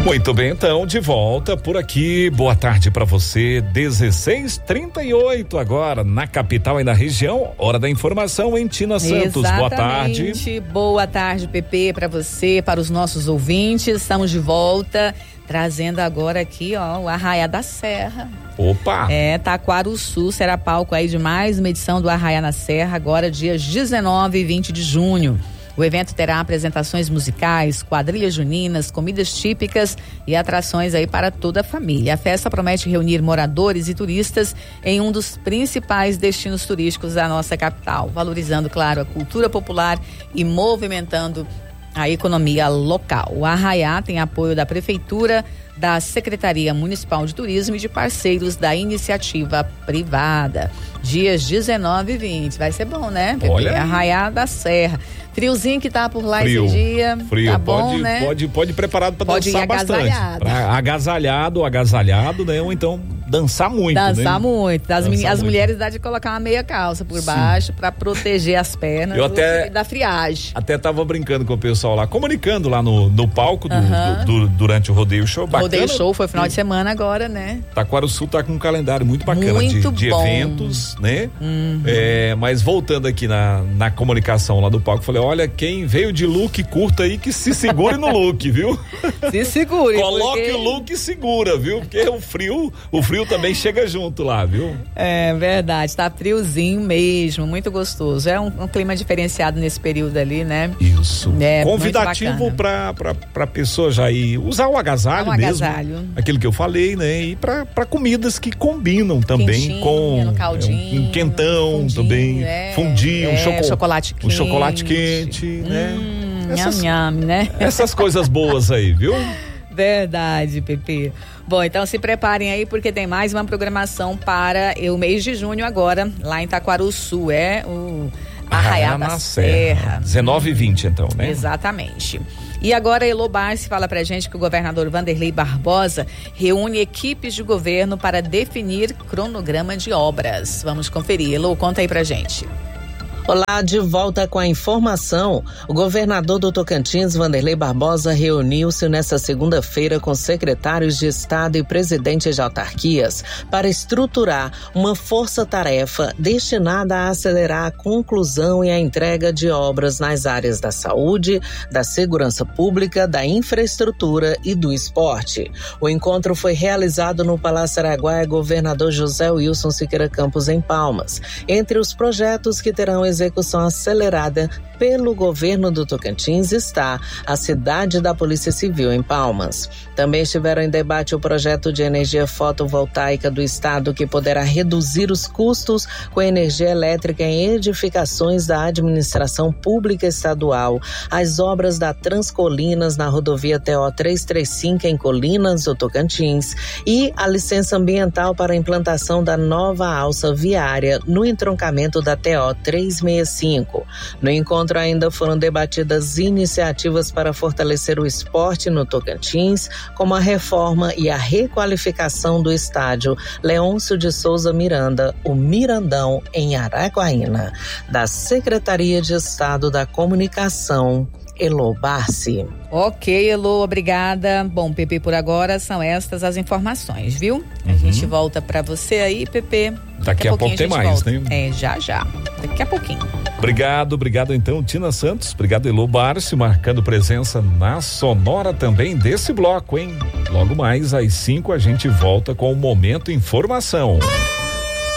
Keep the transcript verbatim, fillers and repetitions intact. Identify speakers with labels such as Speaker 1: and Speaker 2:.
Speaker 1: Muito bem, então, de volta por aqui. Boa tarde para você. dezesseis e trinta e oito agora na capital e na região. Hora da informação em Tina Santos.
Speaker 2: Exatamente.
Speaker 1: Boa tarde.
Speaker 2: Boa tarde, Pepe, para você, para os nossos ouvintes. Estamos de volta, trazendo agora aqui, ó, o Arraiá da Serra.
Speaker 1: Opa!
Speaker 2: É, Taquarussu será palco aí de mais uma edição do Arraiá na Serra, agora dias dezenove e vinte de junho. O evento terá apresentações musicais, quadrilhas juninas, comidas típicas e atrações aí para toda a família. A festa promete reunir moradores e turistas em um dos principais destinos turísticos da nossa capital, valorizando, claro, a cultura popular e movimentando a economia local. O Arraiá tem apoio da Prefeitura, da Secretaria Municipal de Turismo e de parceiros da iniciativa privada. Dias dezenove e vinte. Vai ser bom, né, Pepe?
Speaker 1: Olha aí.
Speaker 2: Arraiá da Serra. Friozinho que tá por lá
Speaker 1: Frio,
Speaker 2: esse dia.
Speaker 1: Frio,
Speaker 2: tá bom,
Speaker 1: pode,
Speaker 2: né?
Speaker 1: pode, pode ir preparado para
Speaker 2: Pode
Speaker 1: dançar
Speaker 2: ir
Speaker 1: bastante.
Speaker 2: agasalhado.
Speaker 1: Pra agasalhado, agasalhado, né? Ou então dançar muito,
Speaker 2: Dançar
Speaker 1: né?
Speaker 2: muito. As,
Speaker 1: Dançar
Speaker 2: meni- as
Speaker 1: muito.
Speaker 2: mulheres dá de colocar uma meia calça por
Speaker 1: Sim.
Speaker 2: baixo para proteger as pernas
Speaker 1: Eu
Speaker 2: do-
Speaker 1: até-
Speaker 2: da friagem.
Speaker 1: Até tava brincando com o pessoal lá, comunicando lá no, no palco do,
Speaker 2: Aham.
Speaker 1: do- do- durante o Rodeio Show. Bacana.
Speaker 2: Rodeio Show foi final de semana agora, né?
Speaker 1: Taquarussu tá com um calendário muito bacana
Speaker 2: Muito
Speaker 1: de, de
Speaker 2: bom.
Speaker 1: eventos, né?
Speaker 2: Uhum.
Speaker 1: É, mas voltando aqui na, na comunicação lá do palco, falei, olha, quem veio de look curto aí que se segure no look, viu?
Speaker 2: Se segure.
Speaker 1: Coloque
Speaker 2: porque-
Speaker 1: o look e segura, viu? Porque o frio, o frio também chega junto lá, viu?
Speaker 2: É verdade, tá friozinho mesmo, muito gostoso. É um, um clima diferenciado nesse período ali, né?
Speaker 1: Isso.
Speaker 2: É,
Speaker 1: Convidativo
Speaker 2: muito
Speaker 1: pra, pra, pra pessoa já ir usar o agasalho
Speaker 2: Um
Speaker 1: mesmo.
Speaker 2: agasalho.
Speaker 1: Aquilo que eu falei, né? E pra, pra comidas que combinam também
Speaker 2: Quentinha,
Speaker 1: com
Speaker 2: no caldinho,
Speaker 1: um, um quentão
Speaker 2: fundinho,
Speaker 1: também.
Speaker 2: é,
Speaker 1: Fundinho, um
Speaker 2: é,
Speaker 1: choco-
Speaker 2: chocolate
Speaker 1: um chocolate
Speaker 2: quente.
Speaker 1: quente, né?
Speaker 2: Hum,
Speaker 1: Essas-
Speaker 2: nham, nham, né?
Speaker 1: Essas coisas boas aí, viu?
Speaker 2: Verdade, Pepe. Bom, então se preparem aí porque tem mais uma programação para o mês de junho agora, lá em Taquarussu, é o Arraiá da Serra.
Speaker 1: dezenove e vinte então, né?
Speaker 2: Exatamente. E agora a Elô Barsi fala pra gente que o governador Vanderlei Barbosa reúne equipes de governo para definir cronograma de obras. Vamos conferir. Elô, conta aí pra gente.
Speaker 3: Olá, de volta com a informação. O governador do Tocantins, Vanderlei Barbosa, reuniu-se nesta segunda-feira com secretários de Estado e presidentes de autarquias para estruturar uma força-tarefa destinada a acelerar a conclusão e a entrega de obras nas áreas da saúde, da segurança pública, da infraestrutura e do esporte. O encontro foi realizado no Palácio Araguaia Governador José Wilson Siqueira Campos, em Palmas. Entre os projetos que terão execução acelerada pelo governo do Tocantins está a cidade da Polícia Civil em Palmas. Também estiveram em debate o projeto de energia fotovoltaica do estado, que poderá reduzir os custos com energia elétrica em edificações da administração pública estadual, as obras da Transcolinas na rodovia T O trezentos e trinta e cinco em Colinas do Tocantins e a licença ambiental para a implantação da nova alça viária no entroncamento da T O trezentos e sessenta e cinco. No encontro ainda foram debatidas iniciativas para fortalecer o esporte no Tocantins, como a reforma e a requalificação do estádio Leôncio de Souza Miranda, o Mirandão, em Araguaína. Da Secretaria de Estado da Comunicação, Elô Barsi.
Speaker 2: Ok, Elô, obrigada. Bom, Pepe, por agora são estas as informações, viu? A uhum. gente volta pra você aí, Pepe.
Speaker 1: Daqui, Daqui a, a pouco tem mais,
Speaker 2: volta.
Speaker 1: né?
Speaker 2: É, já, já. Daqui a pouquinho.
Speaker 1: Obrigado, obrigado então, Tina Santos. Obrigado, Elô Barsi, marcando presença na Sonora também desse bloco, hein? Logo mais, às cinco, a gente volta com o Momento Informação.